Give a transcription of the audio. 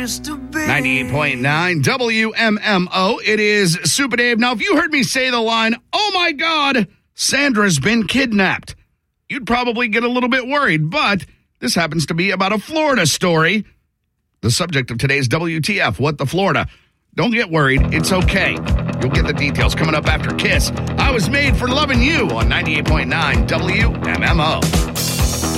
98.9 WMMO. It is Super Dave. Now, if you heard me say the line, "Oh my God, Sandra's been kidnapped," you'd probably get a little bit worried, but this happens to be about a Florida story. The subject of today's WTF, What the Florida? Don't get worried. It's okay. You'll get the details coming up after Kiss. I Was Made for Loving You on 98.9 WMMO.